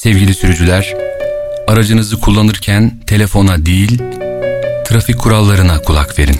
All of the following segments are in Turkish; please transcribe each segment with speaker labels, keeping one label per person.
Speaker 1: Sevgili sürücüler, aracınızı kullanırken telefona değil, trafik kurallarına kulak verin.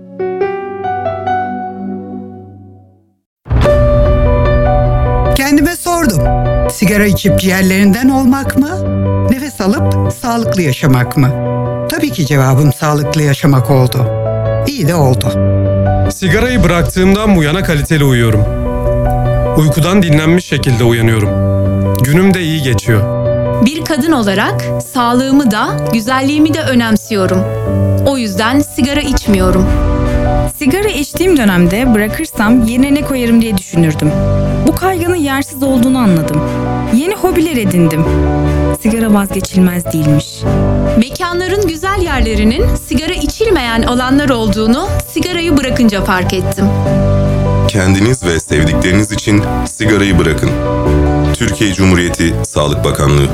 Speaker 2: Kendime sordum. Sigara içip ciğerlerinden olmak mı? Nefes alıp sağlıklı yaşamak mı? Tabii ki cevabım sağlıklı yaşamak oldu. İyi de oldu.
Speaker 3: Sigarayı bıraktığımdan bu yana kaliteli uyuyorum. Uykudan dinlenmiş şekilde uyanıyorum. Günüm de iyi geçiyor.
Speaker 4: Bir kadın olarak sağlığımı da, güzelliğimi de önemsiyorum. O yüzden sigara içmiyorum.
Speaker 5: Sigara içtiğim dönemde bırakırsam yerine ne koyarım diye düşünürdüm. Bu kaygının yersiz olduğunu anladım. Yeni hobiler edindim. Sigara vazgeçilmez değilmiş.
Speaker 4: Mekanların güzel yerlerinin sigara içilmeyen alanlar olduğunu sigarayı bırakınca fark ettim.
Speaker 6: Kendiniz ve sevdikleriniz için sigarayı bırakın. Türkiye Cumhuriyeti Sağlık Bakanlığı.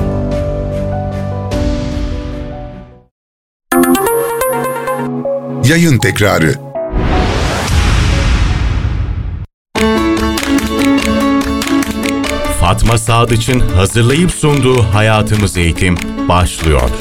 Speaker 7: Yayın tekrarı.
Speaker 8: Fatma Sadıç'ın hazırlayıp sunduğu Hayatımız Eğitim başlıyor.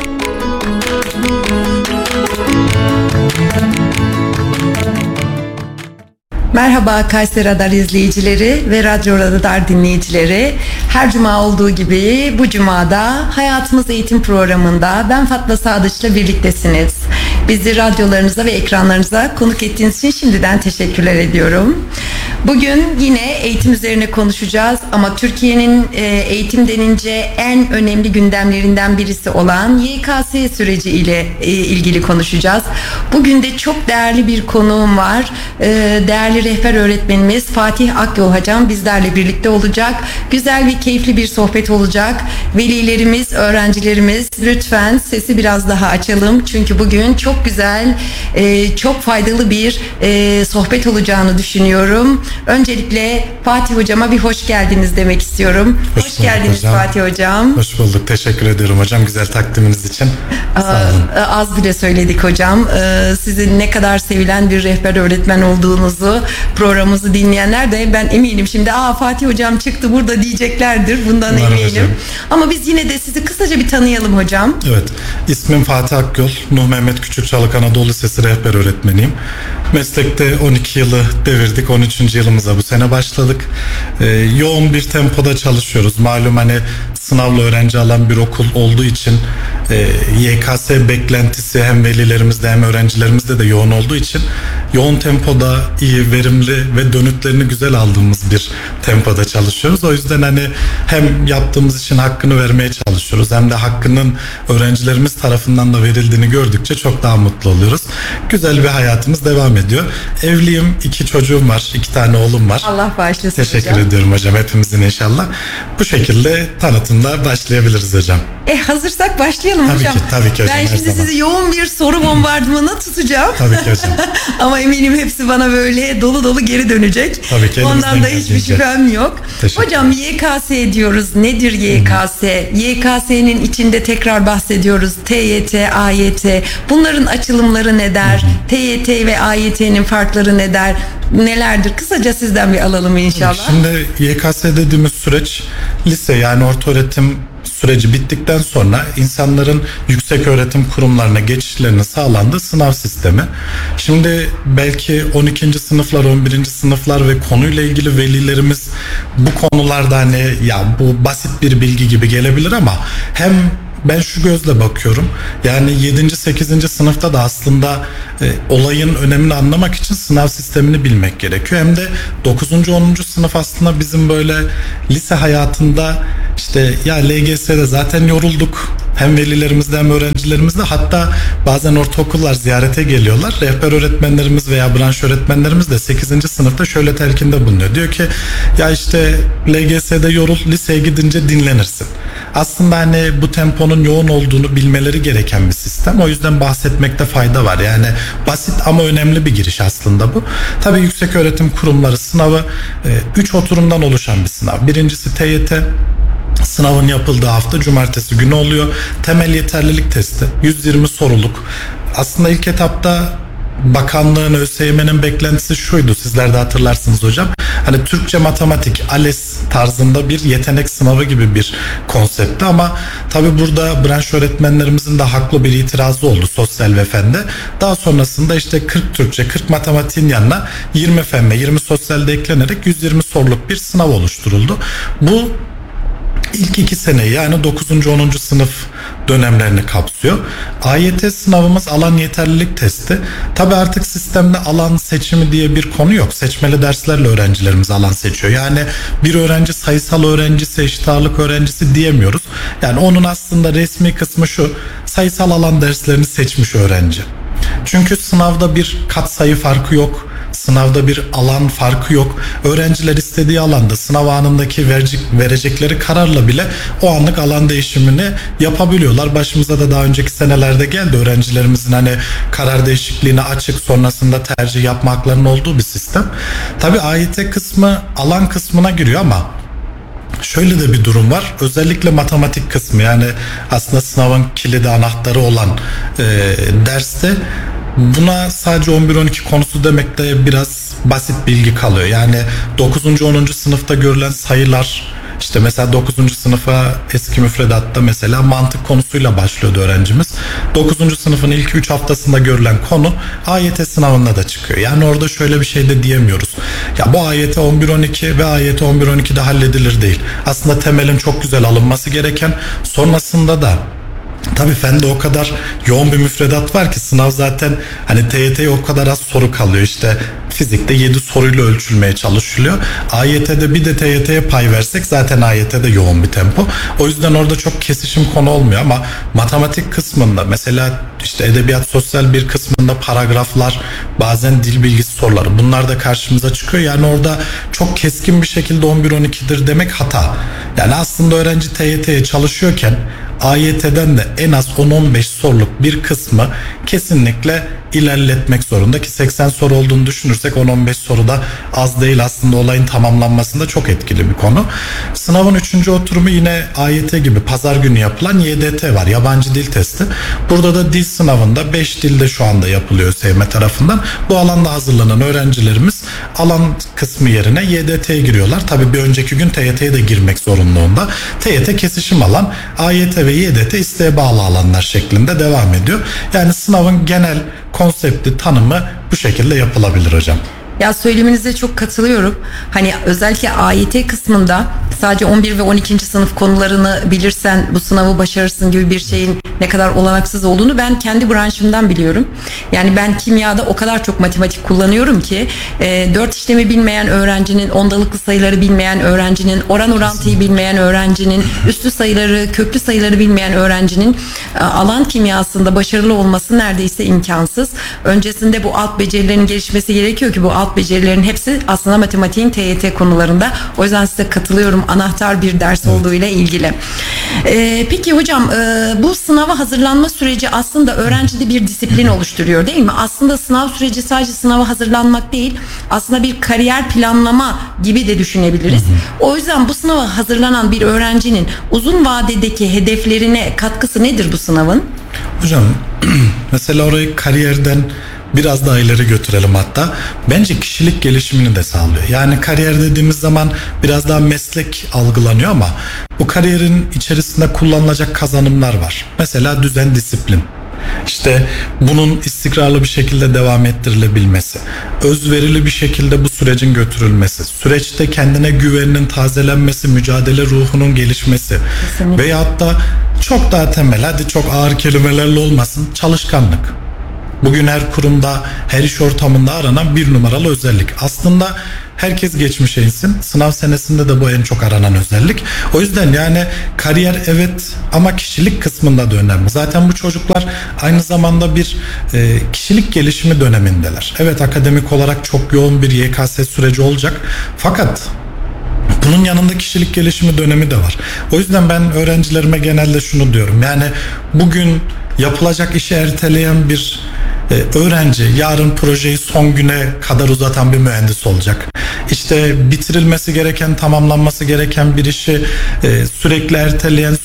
Speaker 9: Merhaba Kayseri Radar izleyicileri ve Radyo Radar dinleyicileri. Her cuma olduğu gibi bu cumada Hayatımız Eğitim programında ben Fatma Sadıç'la birliktesiniz. Bizi radyolarınıza ve ekranlarınıza konuk ettiğiniz için şimdiden teşekkürler ediyorum. Bugün yine eğitim üzerine konuşacağız ama Türkiye'nin eğitim denince en önemli gündemlerinden birisi olan YKS süreci ile ilgili konuşacağız. Bugün de çok değerli bir konuğum var. Değerli rehber öğretmenimiz Fatih Akyol hocam bizlerle birlikte olacak. Güzel ve keyifli bir sohbet olacak. Velilerimiz, öğrencilerimiz lütfen sesi biraz daha açalım. Çünkü bugün çok güzel, çok faydalı bir sohbet olacağını düşünüyorum. Öncelikle Fatih hocama bir hoş geldiniz demek istiyorum. Hoş geldiniz hocam. Fatih hocam.
Speaker 10: Hoş bulduk. Teşekkür ediyorum hocam güzel takdiminiz için. Sağ olun.
Speaker 9: Az bile söyledik hocam. Sizin ne kadar sevilen bir rehber öğretmen olduğunuzu, programımızı dinleyenler de ben eminim şimdi Fatih hocam çıktı burada diyeceklerdir. Bundan
Speaker 10: Umarım
Speaker 9: eminim.
Speaker 10: hocam.
Speaker 9: Ama biz yine de sizi kısaca bir tanıyalım hocam.
Speaker 10: Evet. İsmim Fatih Akyol. Nuh Mehmet Küçükçalık Anadolu Lisesi rehber öğretmeniyim. Meslekte 12 yılı devirdik. 13. yılımıza bu sene başladık. Yoğun bir tempoda çalışıyoruz. Malum hani sınavla öğrenci alan bir okul olduğu için YKS beklentisi hem velilerimizde hem öğrencilerimizde de yoğun olduğu için yoğun tempoda iyi, verimli ve dönütlerini güzel aldığımız bir tempoda çalışıyoruz. O yüzden hani hem yaptığımız için hakkını vermeye çalışıyoruz hem de hakkının öğrencilerimiz tarafından da verildiğini gördükçe çok daha mutlu oluyoruz. Güzel bir hayatımız devam ediyor. Evliyim, 2 çocuğum var, 2 tane oğlum var.
Speaker 9: Allah bağışlasın
Speaker 10: Teşekkür
Speaker 9: hocam.
Speaker 10: ediyorum hocam hepimizin inşallah. Bu şekilde tanıtımda başlayabiliriz hocam.
Speaker 9: Hazırsak başlayalım
Speaker 10: Tabii
Speaker 9: hocam.
Speaker 10: ki, tabii ki hocam,
Speaker 9: Ben
Speaker 10: her
Speaker 9: şimdi
Speaker 10: zaman.
Speaker 9: sizi yoğun bir soru bombardımanına tutacağım.
Speaker 10: Tabii ki hocam.
Speaker 9: Ama eminim hepsi bana böyle dolu dolu geri dönecek.
Speaker 10: Tabii ki,
Speaker 9: Ondan da
Speaker 10: elimizden
Speaker 9: hiçbir
Speaker 10: geldiğince.
Speaker 9: şüphem yok.
Speaker 10: Teşekkür
Speaker 9: Hocam YKS diyoruz. Nedir YKS? YKS'nin içinde tekrar bahsediyoruz. TYT, AYT. Bunların açılımları ne der? TYT ve AYT'nin farkları ne der? Nelerdir? Kısaca sizden bir alalım inşallah.
Speaker 10: Şimdi YKS dediğimiz süreç lise yani ortaöğretim süreci bittikten sonra insanların yüksek öğretim kurumlarına geçişlerinin sağlandığı sınav sistemi. Şimdi belki 12. sınıflar, 11. sınıflar ve konuyla ilgili velilerimiz bu konularda hani ya bu basit bir bilgi gibi gelebilir ama hem ben şu gözle bakıyorum. Yani 7. 8. sınıfta da aslında olayın önemini anlamak için sınav sistemini bilmek gerekiyor. Hem de 9. 10. sınıf aslında bizim böyle lise hayatında işte ya LGS'de zaten yorulduk. Hem velilerimizde hem öğrencilerimizde hatta bazen ortaokullar ziyarete geliyorlar. Rehber öğretmenlerimiz veya branş öğretmenlerimiz de 8. sınıfta şöyle telkinde bulunuyor. Diyor ki ya işte LGS'de yorul, liseye gidince dinlenirsin. Aslında hani bu temponun yoğun olduğunu bilmeleri gereken bir sistem. O yüzden bahsetmekte fayda var. Yani basit ama önemli bir giriş aslında bu. Tabii yüksek öğretim kurumları sınavı 3 oturumdan oluşan bir sınav. Birincisi TYT. Sınavın yapıldığı hafta cumartesi günü oluyor. Temel yeterlilik testi 120 soruluk. Aslında ilk etapta bakanlığın, ÖSYM'nin beklentisi şuydu, sizler de hatırlarsınız hocam. Hani Türkçe, matematik, ALES tarzında bir yetenek sınavı gibi bir konseptti ama tabi burada branş öğretmenlerimizin de haklı bir itirazı oldu sosyal ve fende. Daha sonrasında işte 40 Türkçe, 40 matematiğin yanına 20 fen ve 20 sosyalde eklenerek 120 soruluk bir sınav oluşturuldu. Bu İlk 2 seneyi, yani 9. 10. sınıf dönemlerini kapsıyor. AYT sınavımız alan yeterlilik testi. Tabi artık sistemde alan seçimi diye bir konu yok. Seçmeli derslerle öğrencilerimiz alan seçiyor. Yani bir öğrenci sayısal öğrencisi, eşit ağırlık öğrencisi diyemiyoruz. Yani onun aslında resmi kısmı şu: sayısal alan derslerini seçmiş öğrenci. Çünkü sınavda bir katsayı farkı yok. Sınavda bir alan farkı yok. Öğrenciler istediği alanda sınav anındaki verecekleri kararla bile o anlık alan değişimini yapabiliyorlar. Başımıza da daha önceki senelerde geldi öğrencilerimizin hani karar değişikliğine açık, sonrasında tercih yapma haklarının olduğu bir sistem. Tabii AYT kısmı alan kısmına giriyor ama şöyle de bir durum var. Özellikle matematik kısmı, yani aslında sınavın kilidi, anahtarı olan derste buna sadece 11-12 konusu demek de biraz basit bilgi kalıyor. Yani 9. 10. sınıfta görülen sayılar, işte mesela 9. sınıfa eski müfredatta mesela mantık konusuyla başlıyordu öğrencimiz. 9. sınıfın ilk 3 haftasında görülen konu AYT sınavında da çıkıyor. Yani orada şöyle bir şey de diyemiyoruz. Ya bu AYT 11-12 ve AYT 11-12'de halledilir değil. Aslında temelin çok güzel alınması gereken, sonrasında da tabii fende o kadar yoğun bir müfredat var ki sınav zaten hani TYT'ye o kadar az soru kalıyor. İşte fizikte 7 soruyla ölçülmeye çalışılıyor. AYT'de bir de TYT'ye pay versek zaten AYT'de yoğun bir tempo. O yüzden orada çok kesişim konu olmuyor ama matematik kısmında mesela işte edebiyat sosyal bir kısmında paragraflar, bazen dil bilgisi soruları, bunlar da karşımıza çıkıyor. Yani orada çok keskin bir şekilde 11-12'dir demek hata. Yani aslında öğrenci TYT'ye çalışıyorken AYT'den de en az 10-15 soruluk bir kısmı kesinlikle ilerletmek zorunda ki 80 soru olduğunu düşünürsek 10-15 soru da az değil, aslında olayın tamamlanmasında çok etkili bir konu. Sınavın 3. oturumu yine AYT gibi pazar günü yapılan YDT var, yabancı dil testi. Burada da dil sınavında 5 dilde şu anda yapılıyor ÖSYM tarafından. Bu alanda hazırlanan öğrencilerimiz alan kısmı yerine YDT'ye giriyorlar. Tabii bir önceki gün TYT'ye de girmek zorunluluğunda. TYT kesişim alan, AYT ve YDT isteğe bağlı alanlar şeklinde devam ediyor. Yani sınavın genel konsepti, tanımı bu şekilde yapılabilir hocam.
Speaker 9: Ya söylemenize çok katılıyorum. Hani özellikle AYT kısmında sadece 11 ve 12. sınıf konularını bilirsen bu sınavı başarırsın gibi bir şeyin ne kadar olanaksız olduğunu ben kendi branşımdan biliyorum. Yani ben kimyada o kadar çok matematik kullanıyorum ki 4 işlemi bilmeyen öğrencinin, ondalıklı sayıları bilmeyen öğrencinin, oran orantıyı bilmeyen öğrencinin, üstü sayıları, köklü sayıları bilmeyen öğrencinin alan kimyasında başarılı olması neredeyse imkansız. Öncesinde bu alt becerilerin gelişmesi gerekiyor ki bu alt becerilerin hepsi aslında matematiğin TYT konularında. O yüzden size katılıyorum, anahtar bir ders olduğu ile ilgili. Peki hocam, bu sınava hazırlanma süreci aslında öğrencide bir disiplin oluşturuyor değil mi? Aslında sınav süreci sadece sınava hazırlanmak değil, aslında bir kariyer planlama gibi de düşünebiliriz. O yüzden bu sınava hazırlanan bir öğrencinin uzun vadedeki hedeflerine katkısı nedir bu sınavın?
Speaker 10: Hocam mesela orayı kariyerden biraz daha ileri götürelim hatta. Bence kişilik gelişimini de sağlıyor. Yani kariyer dediğimiz zaman biraz daha meslek algılanıyor ama bu kariyerin içerisinde kullanılacak kazanımlar var. Mesela düzen, disiplin. İşte bunun istikrarlı bir şekilde devam ettirilebilmesi, özverili bir şekilde bu sürecin götürülmesi, süreçte kendine güveninin tazelenmesi, mücadele ruhunun gelişmesi. Kesinlikle. Veyahut da çok daha temel, hadi çok ağır kelimelerle olmasın, çalışkanlık. Bugün her kurumda, her iş ortamında aranan bir numaralı özellik. Aslında herkes geçmişe insin. Sınav senesinde de bu en çok aranan özellik. O yüzden yani kariyer evet ama kişilik kısmında da önemli. Zaten bu çocuklar aynı zamanda bir kişilik gelişimi dönemindeler. Evet, akademik olarak çok yoğun bir YKS süreci olacak. Fakat bunun yanında kişilik gelişimi dönemi de var. O yüzden ben öğrencilerime genelde şunu diyorum. Yani bugün yapılacak işi erteleyen bir öğrenci yarın projeyi son güne kadar uzatan bir mühendis olacak. İşte bitirilmesi gereken, tamamlanması gereken bir işi sürekli erteleyen,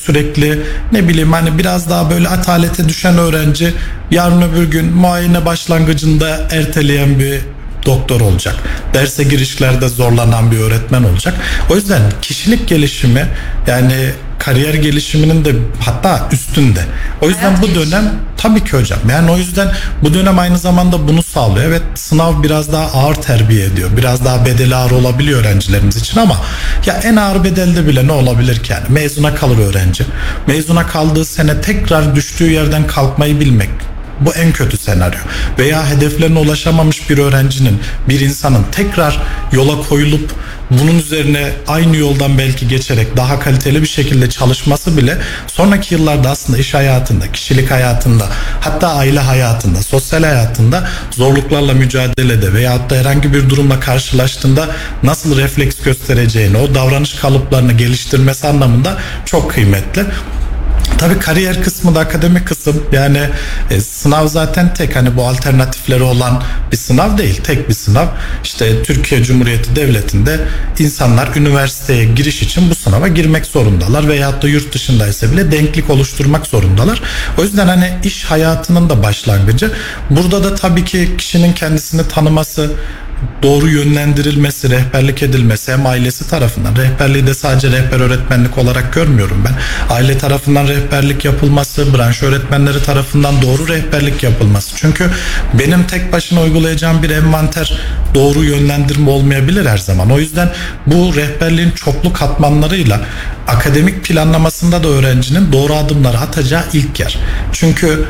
Speaker 10: sürekli ne bileyim hani biraz daha böyle atalete düşen öğrenci yarın öbür gün muayene başlangıcında erteleyen bir doktor olacak. Derse girişlerde zorlanan bir öğretmen olacak. O yüzden kişilik gelişimi, yani kariyer gelişiminin de hatta üstünde. O yüzden bu dönem tabii ki hocam. Yani o yüzden bu dönem aynı zamanda bunu sağlıyor. Evet, sınav biraz daha ağır terbiye ediyor. Biraz daha bedeli ağır olabiliyor öğrencilerimiz için ama ya en ağır bedelde bile ne olabilir ki yani? Mezuna kalır öğrenci. Mezuna kaldığı sene tekrar düştüğü yerden kalkmayı bilmek. Bu en kötü senaryo. Veya hedeflerine ulaşamamış bir öğrencinin, bir insanın tekrar yola koyulup bunun üzerine aynı yoldan belki geçerek daha kaliteli bir şekilde çalışması bile sonraki yıllarda aslında iş hayatında, kişilik hayatında, hatta aile hayatında, sosyal hayatında zorluklarla mücadelede veyahut da herhangi bir durumla karşılaştığında nasıl refleks göstereceğini, o davranış kalıplarını geliştirmesi anlamında çok kıymetli. Tabii kariyer kısmı da akademik kısım, yani sınav zaten tek, hani bu alternatifleri olan bir sınav değil, tek bir sınav. İşte Türkiye Cumhuriyeti Devleti'nde insanlar üniversiteye giriş için bu sınava girmek zorundalar veyahut da yurt dışındaysa bile denklik oluşturmak zorundalar. O yüzden hani iş hayatının da başlangıcı. Burada da tabii ki kişinin kendisini tanıması, doğru yönlendirilmesi, rehberlik edilmesi hem ailesi tarafından, rehberliği de sadece rehber öğretmenlik olarak görmüyorum ben. Aile tarafından rehberlik yapılması, branş öğretmenleri tarafından doğru rehberlik yapılması. Çünkü benim tek başına uygulayacağım bir envanter doğru yönlendirme olmayabilir her zaman. O yüzden bu rehberliğin çoklu katmanlarıyla akademik planlamasında da öğrencinin doğru adımları atacağı ilk yer. Çünkü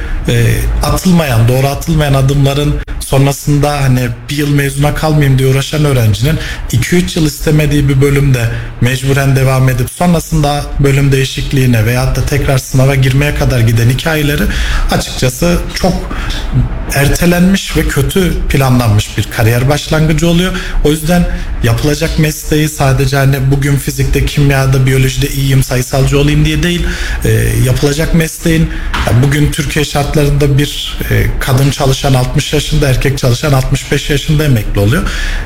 Speaker 10: doğru atılmayan adımların sonrasında hani bir yıl mezuna kalmayayım diye uğraşan öğrencinin 2-3 yıl istemediği bir bölümde mecburen devam edip sonrasında bölüm değişikliğine veyahut da tekrar sınava girmeye kadar giden hikayeleri açıkçası çok ertelenmiş ve kötü planlanmış bir kariyer başlangıcı oluyor. O yüzden yapılacak mesleği sadece hani bugün fizikte, kimyada, biyolojide iyiyim, sayısalcı olayım diye değil, yapılacak mesleğin bugün Türkiye şartlarında bir kadın çalışan 60 yaşında, erkek çalışan 65 yaşında emekli oluyor.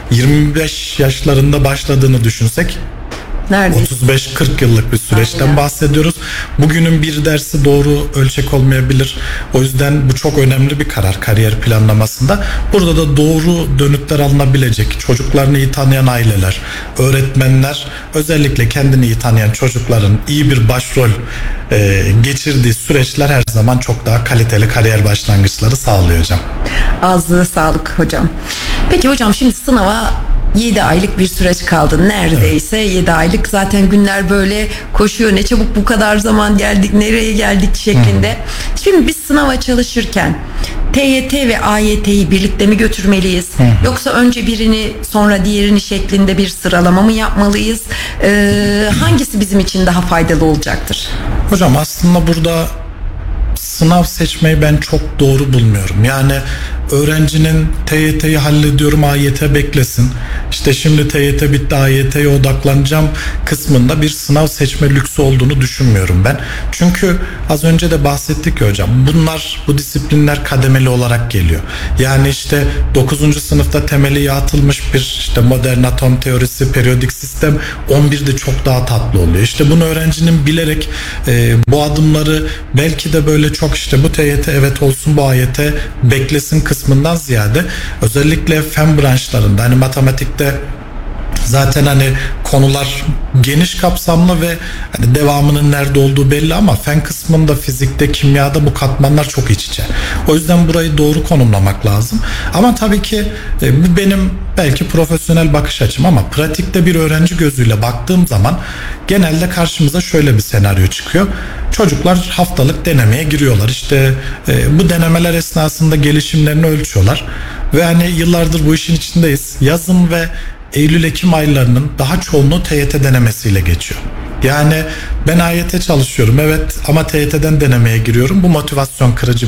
Speaker 10: 25 yaşlarında başladığını düşünsek neredeyse 35-40 yıllık bir süreçten bahsediyoruz. Bugünün bir dersi doğru ölçek olmayabilir. O yüzden bu çok önemli bir karar kariyer planlamasında. Burada da doğru dönütler alınabilecek, çocuklarını iyi tanıyan aileler, öğretmenler, özellikle kendini iyi tanıyan çocukların iyi bir başrol geçirdiği süreçler her zaman çok daha kaliteli kariyer başlangıçları sağlıyor hocam.
Speaker 9: Ağzına sağlık hocam. Peki hocam, şimdi sınava 7 aylık bir süreç kaldı. Neredeyse 7 aylık. Zaten günler böyle koşuyor. Ne çabuk bu kadar zaman geldik, nereye geldik şeklinde. Şimdi biz sınava çalışırken TYT ve AYT'yi birlikte mi götürmeliyiz? Yoksa önce birini sonra diğerini şeklinde bir sıralama mı yapmalıyız? Hangisi bizim için daha faydalı olacaktır?
Speaker 10: Hocam aslında burada sınav seçmeyi ben çok doğru bulmuyorum. Yani öğrencinin TYT'yi hallediyorum, AYT beklesin, İşte şimdi TYT bitti, AYT'ye odaklanacağım kısmında bir sınav seçme lüksü olduğunu düşünmüyorum ben. Çünkü az önce de bahsettik ya hocam, bu disiplinler kademeli olarak geliyor. Yani işte 9. sınıfta temeli atılmış bir işte modern atom teorisi, periyodik sistem 11'de çok daha tatlı oluyor. İşte bunu öğrencinin bilerek bu adımları belki de böyle çok işte bu TYT evet olsun, bu AYT beklesin kısmından ziyade özellikle fen branşlarında, hani matematikte zaten hani konular geniş kapsamlı ve hani devamının nerede olduğu belli ama fen kısmında, fizikte, kimyada bu katmanlar çok iç içe. O yüzden burayı doğru konumlamak lazım. Ama tabii ki bu benim belki profesyonel bakış açım ama pratikte bir öğrenci gözüyle baktığım zaman genelde karşımıza şöyle bir senaryo çıkıyor. Çocuklar haftalık denemeye giriyorlar. İşte bu denemeler esnasında gelişimlerini ölçüyorlar. Ve hani yıllardır bu işin içindeyiz. Yazın ve Eylül-Ekim aylarının daha çoğunluğu TYT denemesiyle geçiyor. Yani ben AYT çalışıyorum evet ama TYT'den denemeye giriyorum. Bu motivasyon kırıcı